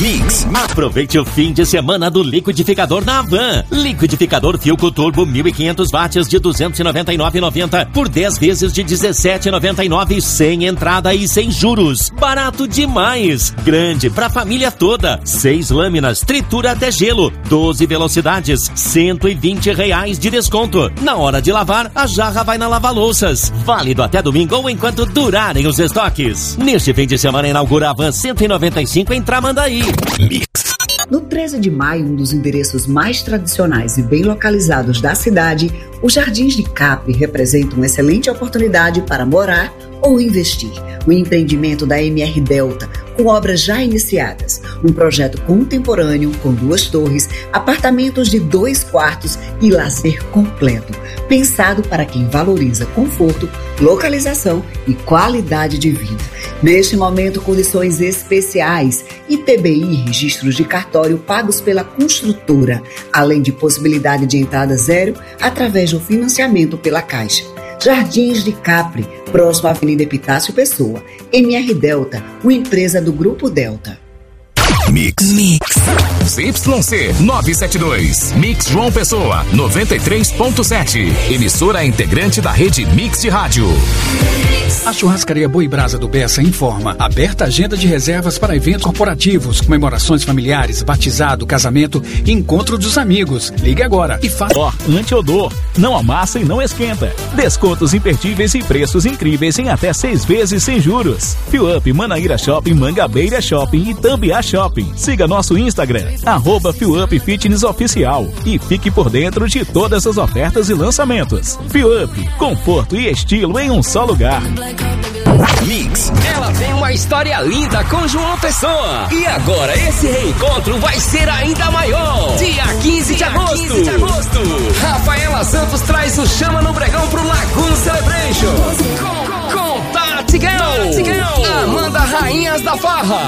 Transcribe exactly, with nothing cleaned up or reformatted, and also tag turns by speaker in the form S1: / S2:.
S1: Mix. Aproveite o fim de semana do liquidificador na Havan. Liquidificador Philco Turbo mil e quinhentos watts de duzentos e noventa e nove reais e noventa centavos por dez vezes de dezessete reais e noventa e nove centavos sem entrada e sem juros. Barato demais. Grande pra família toda. Seis lâminas, tritura até gelo. doze velocidades, cento e vinte reais de desconto. Na hora de lavar, a jarra vai na lava-louças. Válido até domingo ou enquanto durarem os estoques. Neste fim de semana inaugura a Havan cento e noventa e cinco em Tramandaí. Mix.
S2: No treze de maio, um dos endereços mais tradicionais e bem localizados da cidade, os Jardins de Capri representam uma excelente oportunidade para morar ou investir. O empreendimento da M R Delta, com obras já iniciadas. Um projeto contemporâneo com duas torres, apartamentos de dois quartos e lazer completo. Pensado para quem valoriza conforto, localização e qualidade de vida. Neste momento, condições especiais, I T B I, registros de cartório pagos pela construtora, além de possibilidade de entrada zero através do financiamento pela Caixa. Jardins de Capri, próximo à Avenida Epitácio Pessoa. M R Delta, uma empresa do Grupo Delta.
S1: Mix. Mix. Z Y C novecentos e setenta e dois. Mix João Pessoa, noventa e três ponto sete. Emissora integrante da rede Mix de Rádio.
S3: A churrascaria Boi Brasa do Bessa informa. Aberta agenda de reservas para eventos corporativos, comemorações familiares, batizado, casamento e encontro dos amigos. Ligue agora e faça.
S4: Ó, anti-odor. Não amassa e não esquenta. Descontos imperdíveis e preços incríveis em até seis vezes sem juros. Fiup, Manaíra Shopping, Mangabeira Shopping e Tambiá Shopping. Siga nosso Instagram, arroba Fiup Fitness Oficial. E fique por dentro de todas as ofertas e lançamentos. Fiup, conforto e estilo em um só lugar.
S1: Mix.
S5: Ela tem uma história linda com João Pessoa. E agora esse reencontro vai ser ainda maior. Dia quinze de agosto. quinze de agosto. Rafaela Santos traz o Chama no Bregão pro Lagoon Celebration. Com, com, com Tati Girl. Amanda Rainhas da Farra.